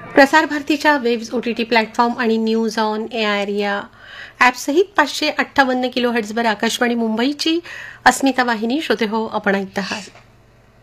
प्रसार भारतीच्या waves OTT platform आणि न्यूज ऑन एआर या ॲपसहित 558 किलोहर्ट्झवर आकाशवाणी मुंबईची अस्मिता वाहिनी श्रोते हो आपण ऐकत आहात.